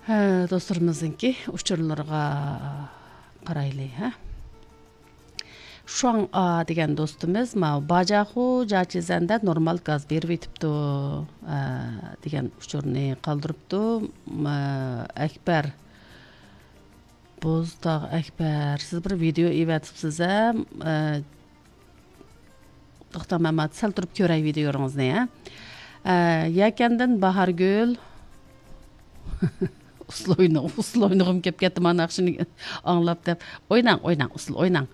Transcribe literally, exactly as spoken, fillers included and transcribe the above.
Ә, достарымыздыңки учурларга карайлы, ха? Шуан А деген достумыз ма бажаху жачизанда нормал газ берип етипту деген учурны калдырыпту. Акбар Боздак Акбар, сиз бир видео эватыпсыз, а? Токтамамат сал туруп көрөй видеоңузду, а? Якандан Бахаргүл Uslu oyna, uslu oynağım kep kettim anaqşını anlap dep. Oynan, oynan, uslu oynan.